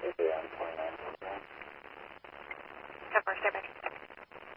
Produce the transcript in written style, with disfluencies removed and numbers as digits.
Is he on 29? So far, stay back.